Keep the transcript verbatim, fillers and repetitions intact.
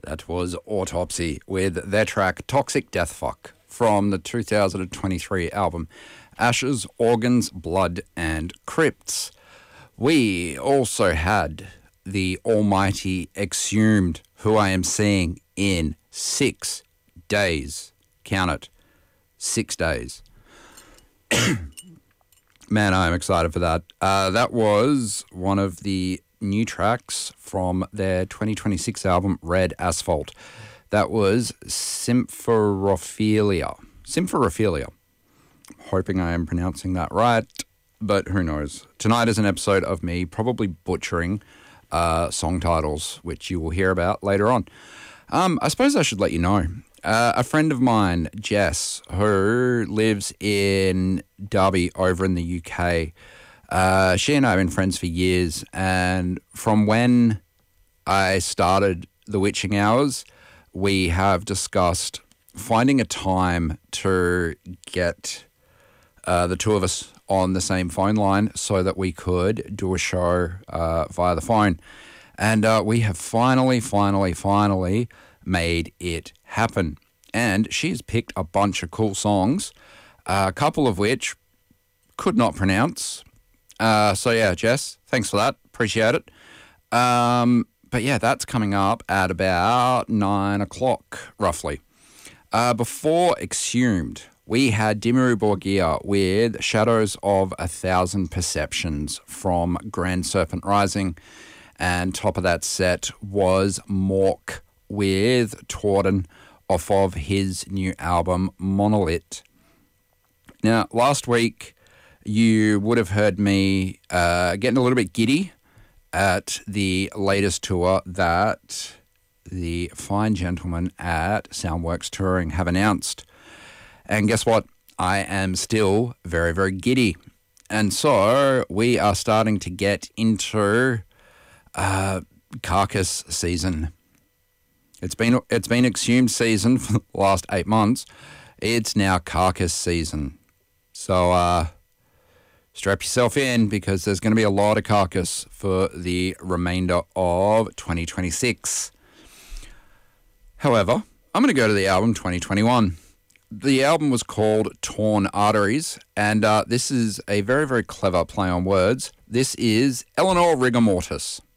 That was Autopsy with their track Toxic Death Fuck from the two thousand twenty-three album Ashes, Organs, Blood and Crypts. We also had the almighty Exhumed, who I am seeing in six days. Count it. Six days. Man, I am excited for that. Uh, that was one of the new tracks from their twenty twenty-six album Red Asphalt. That was Symphorophilia. Symphorophilia. Hoping I am pronouncing that right, but who knows. Tonight is an episode of me probably butchering uh, song titles, which you will hear about later on. Um, I suppose I should let you know. Uh, a friend of mine, Jess, who lives in Derby over in the U K, Uh, she and I have been friends for years, and from when I started the Witching Hours, we have discussed finding a time to get uh, the two of us on the same phone line so that we could do a show uh, via the phone. And uh, we have finally, finally, finally made it happen. And she's picked a bunch of cool songs, uh, a couple of which could not pronounce. Uh, so yeah, Jess, thanks for that. Appreciate it. Um, but yeah, that's coming up at about nine o'clock, roughly. Uh, before Exhumed, we had Dimmu Borgir with Shadows of a Thousand Perceptions from Grand Serpent Rising. And top of that set was Mork with Torden off of his new album, Monolith. Now, last week, you would have heard me uh, getting a little bit giddy at the latest tour that the fine gentlemen at Soundworks Touring have announced. And guess what? I am still very, very giddy. And so we are starting to get into uh, Carcass season. It's been, it's been Exhumed season for the last eight months. It's now Carcass season. So, uh... strap yourself in because there's going to be a lot of Carcass for the remainder of twenty twenty-six. However, I'm going to go to the album twenty twenty-one. The album was called Torn Arteries, and uh, this is a very, very clever play on words. This is Eleanor Rigor Mortis.